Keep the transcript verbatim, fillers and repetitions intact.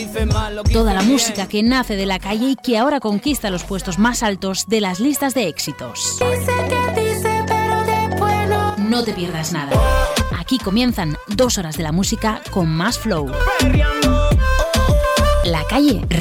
Toda la música que nace de la calle y que ahora conquista los puestos más altos de las listas de éxitos. No te pierdas nada. Aquí comienzan dos horas de la música con más flow. La calle